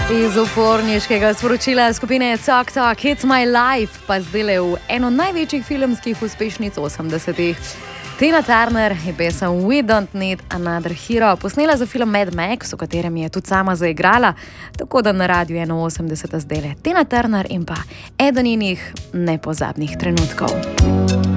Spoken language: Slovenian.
Iz uporniškega sporočila skupine Talk Talk, It's My Life, pa zdaj v eno največjih filmskih uspešnic 80-ih. Tina Turner je pesem We Don't Need Another Hero posnela za film Mad Max, v katerem je tudi sama zaigrala, tako da na Radiu 81 zdaj Tina Turner in pa eden njenih nepozabnih trenutkov.